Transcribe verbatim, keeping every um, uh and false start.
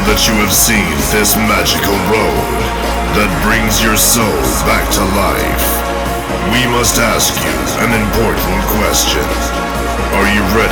that you have seen this magical road that brings your soul back to life, we must ask you an important question. Are you ready